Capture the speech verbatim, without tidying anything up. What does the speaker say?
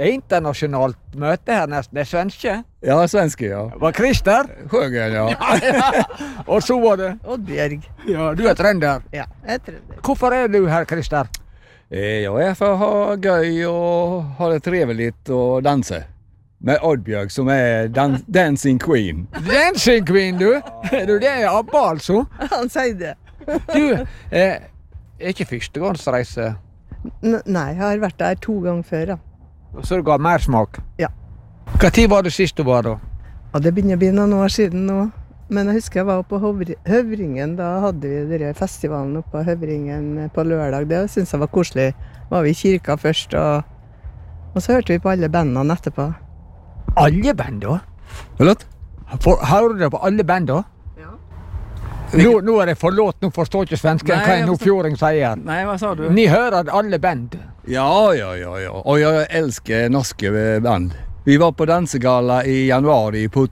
Det er internasjonalt møte her nesten. Det er svenske. Ja, svenske, ja. Var Christer? Sjögren, ja. Og så var det? Oddbjørg. Ja, du er trønder. Ja, jeg er trønder. Hvorfor er du her, Christer? Eh, Jag är för att ha göj och ha det trevligt och dansa. Med Oddbjørg som är dan dancing queen. Dancing queen, du! Du, det er Abba, altså. Han sier det. Du, eh, er ikke førstegangsreise, N nei, jeg har vært der to ganger før, ja. så det ga mer smak? Ja. Hva tid var det sist du var da? Og det begynner å bli noen år siden nå. Men jeg husker jeg var på Høvri Høvringen, da hadde vi denne festivalen oppe på Høvringen på lørdag. Det synes jeg var koselig. Var vi i kirka først, og, og så hørte vi på alle bandene etterpå. Alle band da? Förlåt? For, hører du på alle band da? Ja. Nå, nå er det forlåt, nå forstår ikke svensken Nei, hva jeg en forstår- fjording sier. Nej, vad sa du? Ni hører alle band. Ja, ja, ja, ja. Och jag älskar norska band. Vi var på dansegala i januari på